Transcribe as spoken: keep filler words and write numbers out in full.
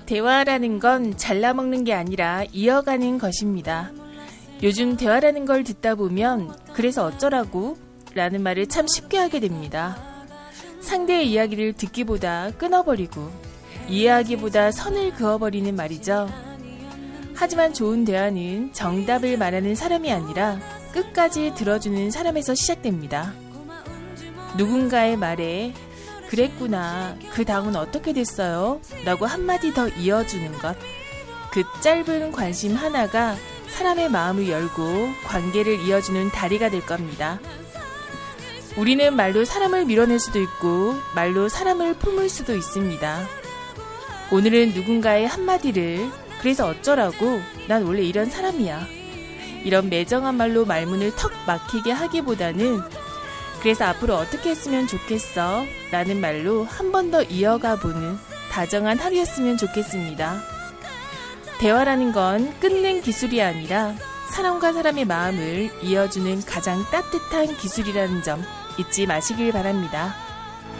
대화라는 건 잘라먹는 게 아니라 이어가는 것입니다. 요즘 대화라는 걸 듣다 보면 그래서 어쩌라고? 라는 말을 참 쉽게 하게 됩니다. 상대의 이야기를 듣기보다 끊어버리고 이해하기보다 선을 그어버리는 말이죠. 하지만 좋은 대화는 정답을 말하는 사람이 아니라 끝까지 들어주는 사람에서 시작됩니다. 누군가의 말에 그랬구나, 그 다음은 어떻게 됐어요? 라고 한마디 더 이어주는 것. 그 짧은 관심 하나가 사람의 마음을 열고 관계를 이어주는 다리가 될 겁니다. 우리는 말로 사람을 밀어낼 수도 있고 말로 사람을 품을 수도 있습니다. 오늘은 누군가의 한마디를 그래서 어쩌라고? 난 원래 이런 사람이야. 이런 매정한 말로 말문을 턱 막히게 하기보다는 그래서 앞으로 어떻게 했으면 좋겠어? 라는 말로 한 번 더 이어가 보는 다정한 하루였으면 좋겠습니다. 대화라는 건 끊는 기술이 아니라 사람과 사람의 마음을 이어주는 가장 따뜻한 기술이라는 점 잊지 마시길 바랍니다.